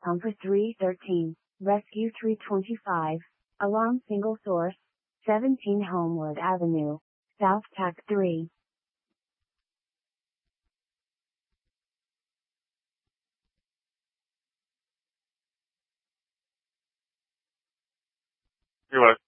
Pumper 313, Rescue 325, Alarm Single Source, 17 Homewood Avenue, South Tac 3. You're welcome.